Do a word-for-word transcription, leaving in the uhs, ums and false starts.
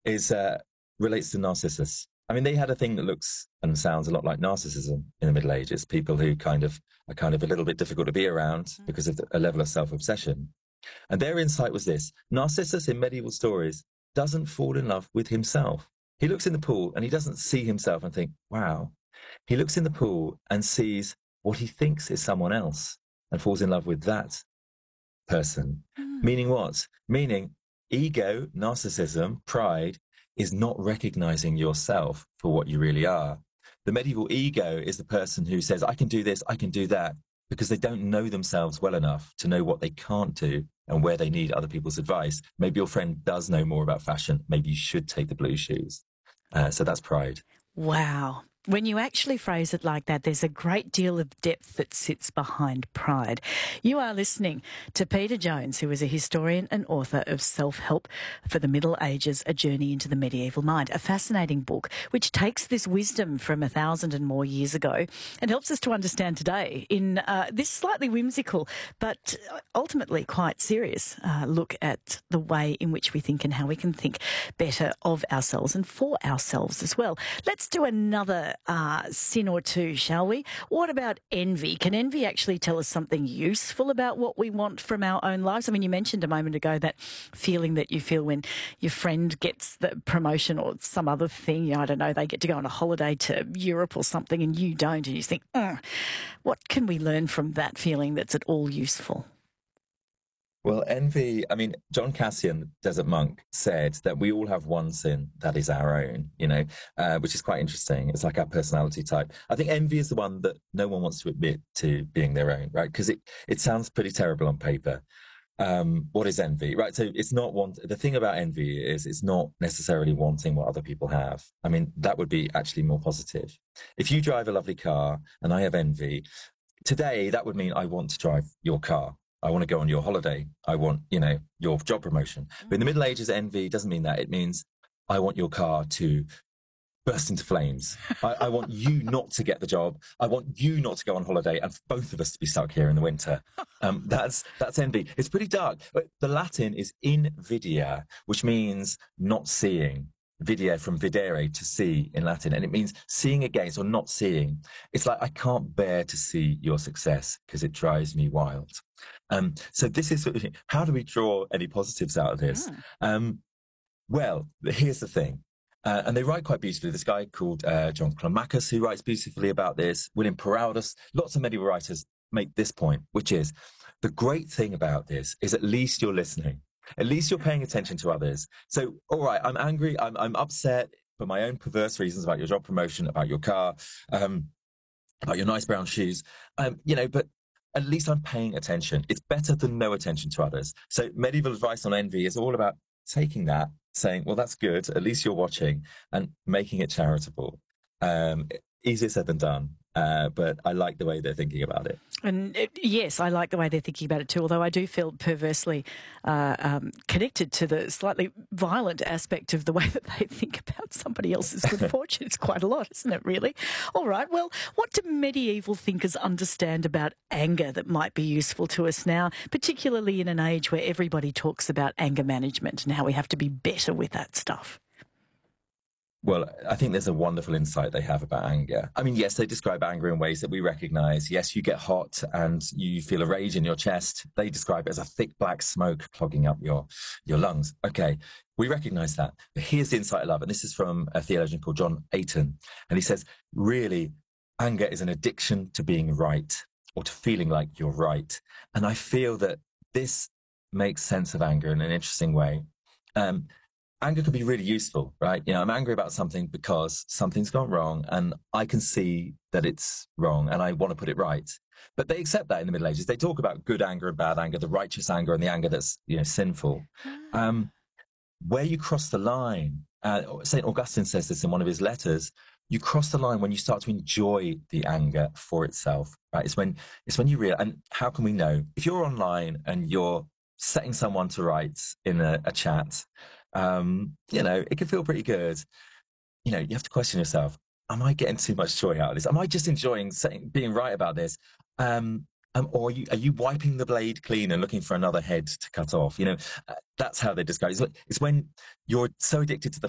is uh, relates to Narcissus. I mean, they had a thing that looks and sounds a lot like narcissism in the Middle Ages. People who kind of are kind of a little bit difficult to be around because of a level of self-obsession. And their insight was this: Narcissus in medieval stories doesn't fall in love with himself. He looks in the pool and he doesn't see himself and think, wow. He looks in the pool and sees what he thinks is someone else and falls in love with that person. Mm. Meaning what? Meaning ego, narcissism, pride is not recognizing yourself for what you really are. The medieval ego is the person who says, I can do this, I can do that, because they don't know themselves well enough to know what they can't do and where they need other people's advice. Maybe your friend does know more about fashion. Maybe you should take the blue shoes. Uh, so that's pride. Wow. When you actually phrase it like that, there's a great deal of depth that sits behind pride. You are listening to Peter Jones, who is a historian and author of Self-Help for the Middle Ages, A Journey into the Medieval Mind, a fascinating book which takes this wisdom from a thousand and more years ago and helps us to understand today in uh, this slightly whimsical but ultimately quite serious uh, look at the way in which we think and how we can think better of ourselves and for ourselves as well. Let's do another Uh, sin or two, shall we? What about envy? Can envy actually tell us something useful about what we want from our own lives? I mean, you mentioned a moment ago that feeling that you feel when your friend gets the promotion or some other thing, I don't know, they get to go on a holiday to Europe or something and you don't, and you think, oh, what can we learn from that feeling that's at all useful? Well, envy, I mean, John Cassian, Desert Monk, said that we all have one sin that is our own, you know, uh, which is quite interesting. It's like our personality type. I think envy is the one that no one wants to admit to being their own, right? Because it, it sounds pretty terrible on paper. Um, what is envy, right? So it's not want, the thing about envy is it's not necessarily wanting what other people have. I mean, that would be actually more positive. If you drive a lovely car and I have envy, today that would mean I want to drive your car. I want to go on your holiday. I want, you know, your job promotion. But in the Middle Ages, envy doesn't mean that. It means I want your car to burst into flames. I, I want you not to get the job. I want you not to go on holiday and for both of us to be stuck here in the winter. Um, that's that's envy. It's pretty dark. But the Latin is invidia, which means not seeing. Videre from videre, to see in Latin, and it means seeing against or not seeing. It's like I can't bear to see your success because it drives me wild. Um, so this is how do we draw any positives out of this? Mm. Um, well, here's the thing, uh, and they write quite beautifully. This guy called uh, John Climacus, who writes beautifully about this. William Peraldus, lots of medieval writers make this point, which is the great thing about this is at least you're listening. At least you're paying attention to others. So, all right, I'm angry, I'm, I'm upset for my own perverse reasons about your job promotion, about your car, um, about your nice brown shoes, um, you know, but at least I'm paying attention. It's better than no attention to others. So medieval advice on envy is all about taking that, saying, well, that's good, at least you're watching, and making it charitable. Um, easier said than done. Uh, but I like the way they're thinking about it. And it, yes, I like the way they're thinking about it too, although I do feel perversely uh, um, connected to the slightly violent aspect of the way that they think about somebody else's good fortune. It's quite a lot, isn't it, really? All right, well, what do medieval thinkers understand about anger that might be useful to us now, particularly in an age where everybody talks about anger management and how we have to be better with that stuff? Well, I think there's a wonderful insight they have about anger. I mean, yes, they describe anger in ways that we recognize. Yes, you get hot and you feel a rage in your chest. They describe it as a thick black smoke clogging up your, your lungs. Okay, we recognize that. But here's the insight I love. And this is from a theologian called John Ayton. And he says, really, anger is an addiction to being right or to feeling like you're right. And I feel that this makes sense of anger in an interesting way. Um, Anger can be really useful, right? You know, I'm angry about something because something's gone wrong and I can see that it's wrong and I want to put it right. But they accept that in the Middle Ages. They talk about good anger and bad anger, the righteous anger and the anger that's, you know, sinful. Um, where you cross the line, uh, Saint Augustine says this in one of his letters, you cross the line when you start to enjoy the anger for itself, right? It's when, it's when you realize, and how can we know? If you're online and you're setting someone to rights in a, a chat, Um, you know, it can feel pretty good. You know, you have to question yourself. Am I getting too much joy out of this? Am I just enjoying saying, being right about this? Um, um, or are you, are you wiping the blade clean and looking for another head to cut off? You know, uh, that's how they describe it. It's, it's when you're so addicted to the